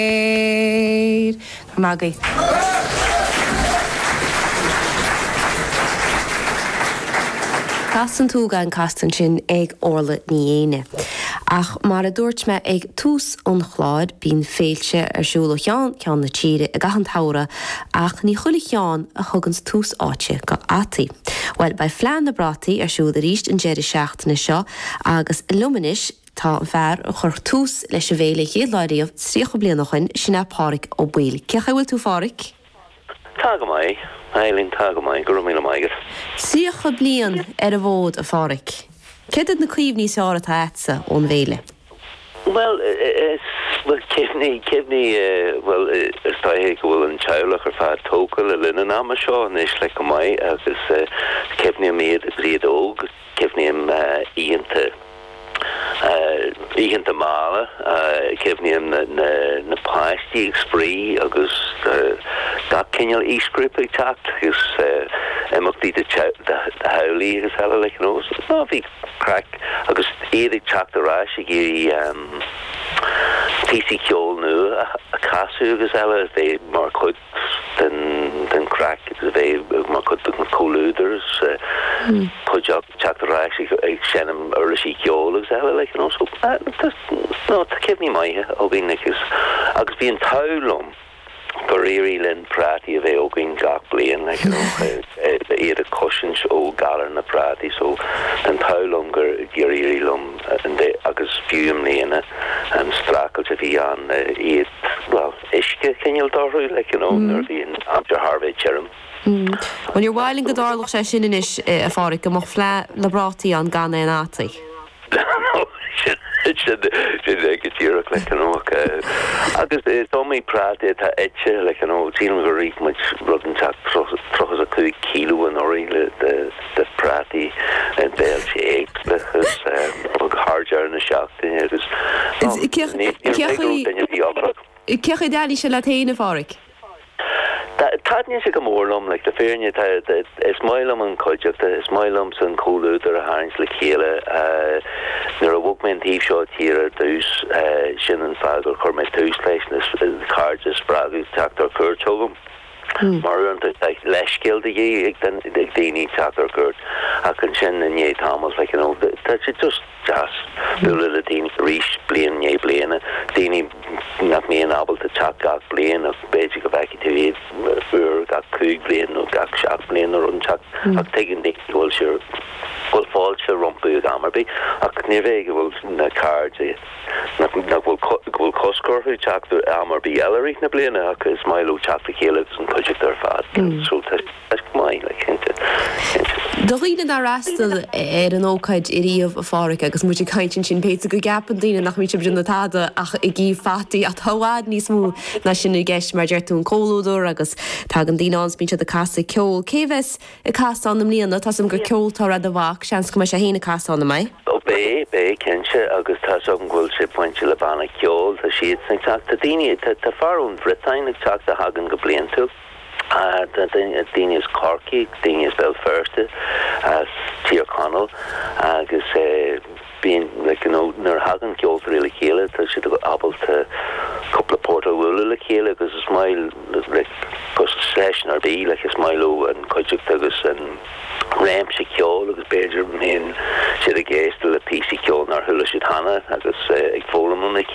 Maggie. Castan tú gan castan sin ag orla ní éine. Ach mar a dúirt me ag tús an chláid bín féilte siúla cheán cean na tíre a gahan tára ach ní chuala cheán a thugans tús áite go átaí. Well, bei flean na brataí siúla ríist an jeiri seachtainna seo agus lumanis tá bhar a chur tús leis a bhéile chéad láiríomh tríocha bliana chuin sinna páric ó bhuail. Cecha bhfuil tú fáric? Tága mai, Eileen tága mai, gur míle maigat. Tríocha blian a bhód a fáric. Cedad na cuimhní seára tá etsa ón bhéile? Well, kidney, well, is tai go an childlach fad tokel a linen am seo nish like mai agus kidney made breed og kidney Ian te mala, kidney na pasty spree agus dat kenjal e-script tact is emokti de howly is hella like no no vi crack agus edig tact the rash giri PC Kjol nu a kasu agus hella they more cut than crack they more cut than coluders put up tact the rash shenum early Kjol agus hella like no so no to give me my obin is agus being taulum Goriri Lynn Prati of Eogin Gak Blaine, like, you know, the cushions o Galar na Prati, so then Taulungar Goriri Lum and the Agus Fume Lena and Strackle to be on it, well, Ishka, can you do like, you know, being after Harvey Cherum. When you're whiling the door, look, session in ish a foric, a mofla labrati on Ghana and Ati. Should get your like you know agus it's only prate ta etche like you know team go reach much rotten tap trochas a coup kilo and ori the prati and belch eggs because harder in the shop it is Cecha dali se latéine fáric. Tadni sig amorlum like the fairnya is mylum and kojak the smylums and koluder a harns le kele there a wokman thief shot here dus shin and sagar kormet dus station is cards is spragu taktor kurchogum Marion to like less skilled ye then they need taktor kurt I can shin and ye Thomas like you know that's it just the little team reach blaine ye blaine dini not me an able to chat got blaine of basic of back to got coog blaine no got shot blaine or run chat I've taken the well sure will fall to rumpu gamerby I could never will na cards not will coscore who chat the Amerby ellery na blaine cuz Milo chat the killers and project their fat so that's my like into The rian ar rastal an ócaid I riamh a fáric agus muid caiintin sin péite go gapan daine nach mí sin na tada ach I gí fatí a táhád níos mú na sin I gceist mar deirtún cólúdor agus tá an daine ans bíte a casa ceol. Céhes I casa an na mlíana tá sam gur ceoltá a bhach seans go mar sé héna casa na mai? Bé cinse agus tá an ghfuil sé pointse le banna ceol tá siad san teach tá daine tá farún Britain ag teach a hagan go blian tú. The thing is Corky, thing is Belfast, as Tia Connell, agus being like you know, near Hagen killed really kill it. I should have able to couple of portal will like kill it because a smile like because session or be like a smile and Kojak Tugus and Ram Shikyo, agus Bejer in should have guessed the PC kill nor Hula should Hannah, agus Folum